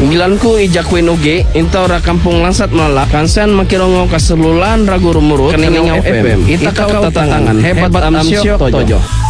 Sembilanku ijakuin uge Inta ora kampung langsat melala Kansean makirongo kaselulan ragu rumurut Keningau FM Ita kau tatangan Hebat amsyok tojo.